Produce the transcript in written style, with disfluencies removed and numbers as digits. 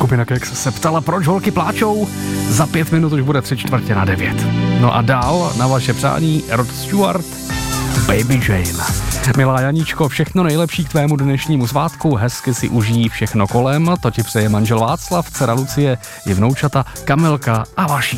Skupina Kex se ptala, proč holky pláčou. Za 5 minut už bude 8:45. No a dál na vaše přání Rod Stewart, Baby Jane. Milá Janíčko, všechno nejlepší k tvému dnešnímu svátku, hezky si užij všechno kolem, to ti přeje manžel Václav, dcera Lucie, i vnoučata Kamilka a vaší